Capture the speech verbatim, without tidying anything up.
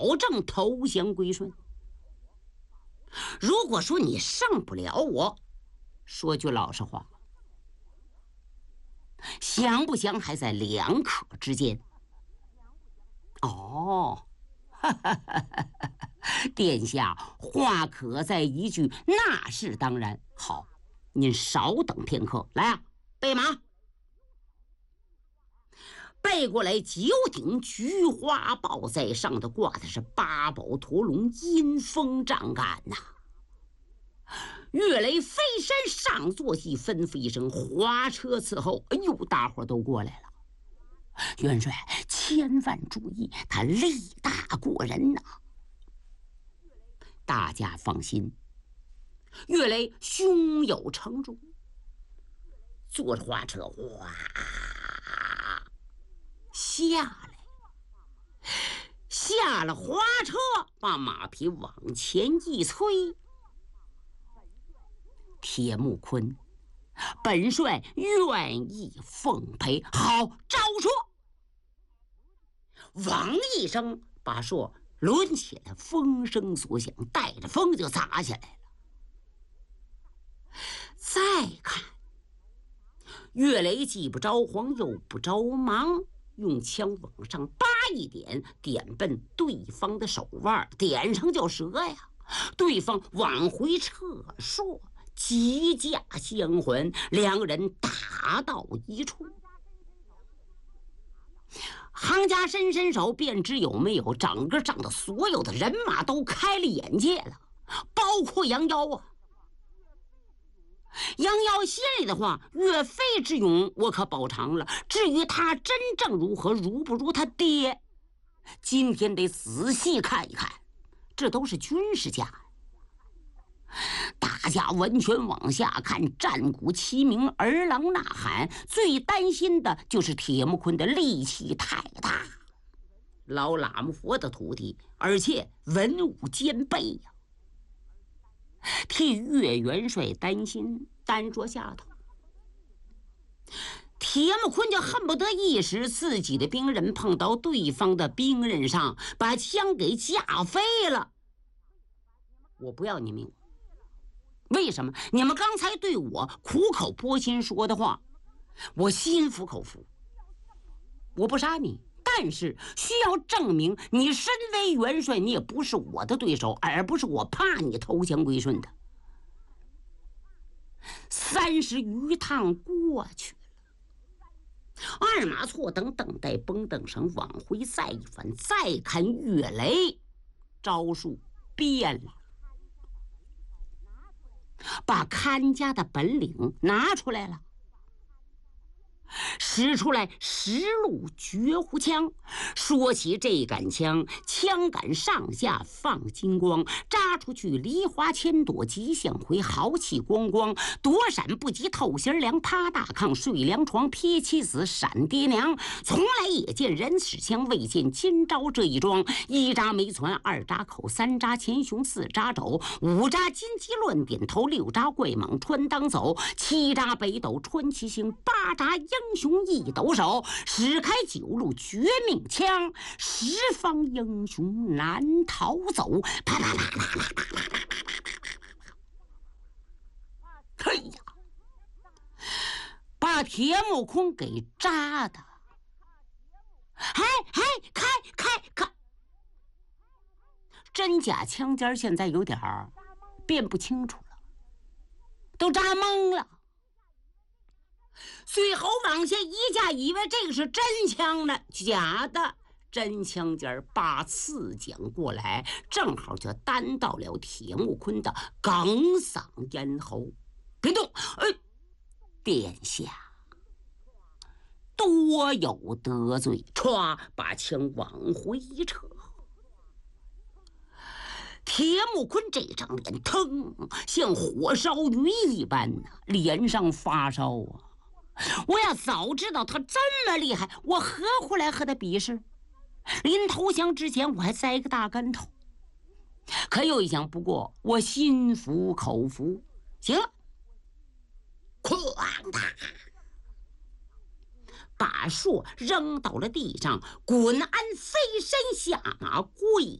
保证投降归顺。如果说你胜不了我，说句老实话，降不降还在两可之间。哦，哈哈哈哈哈！殿下话可在一句，那是当然。好，您稍等片刻，来啊，备马。背过来九顶菊花豹在上的挂的是八宝驼龙，阴风仗杆呐、啊。岳雷飞身上坐骑，吩咐一声，滑车伺候。哎呦，大伙都过来了。元帅千万注意，他力大过人呐、啊。大家放心，岳雷胸有成竹，坐着花车哗下来，下了花车，把马匹往前一催。铁木坤，本帅愿意奉陪。好，招说。王一声把槊抡起来，风声所响，带着风就砸下来了。再看，岳雷既不着慌又不着忙，用枪往上扒一点，点奔对方的手腕，点上就折呀。对方往回撤槊，急驾相还，两人打到一处。行家伸伸手便知有没有，整个上的所有的人马都开了眼界了，包括杨妖啊。杨妖心里的话，岳飞之勇我可保长了，至于他真正如何，如不如他爹，今天得仔细看一看，这都是军事家。大家完全往下看，战鼓齐鸣，儿郎呐喊，最担心的就是铁木坤的力气太大，老喇嘛佛的徒弟，而且文武兼备呀、啊，替岳元帅担心，担着下头。铁木坤就恨不得一时自己的兵刃碰到对方的兵刃上，把枪给架飞了。我不要你命，为什么？你们刚才对我苦口婆心说的话，我心服口服。我不杀你，但是需要证明你身为元帅，你也不是我的对手，而不是我怕你投降归顺的。三十余趟过去了，二马错等，等待绷等绳，往回再一翻，再看岳雷，招数变了，把看家的本领拿出来了，使出来十路绝户枪。说起这杆枪，枪杆上下放金光，扎出去梨花千朵，吉祥回，豪气光光，躲闪不及透心凉，趴大炕睡凉床，撇妻子闪爹娘。从来也见人使枪，未见今朝这一桩。一扎没攒，二扎口，三扎前胸，四扎肘，五扎金鸡乱点头，六扎怪蟒穿裆走，七扎北斗穿七星，八扎英雄一抖手，使开九路绝命枪，十方英雄难逃走。啪啪啪啪啪啪啪啪啪啪！哎呀，把铁木坤给扎的，嘿嘿，开开开！真假枪尖现在有点儿辨不清楚了，都扎懵了。随后往下一架，以为这个是真枪呢，假的。真枪尖把刺将过来，正好就单到了铁木坤的哽嗓咽喉。别动！哎，殿下多有得罪，歘，把枪往回一撤。铁木坤这张脸腾像火烧鱼一般呢、啊，脸上发烧啊！我要早知道他这么厉害，我何苦来和他比试？临投降之前，我还栽个大跟头。可又一想，不过我心服口服，行了，哐当，把槊扔到了地上，滚鞍飞身下马，跪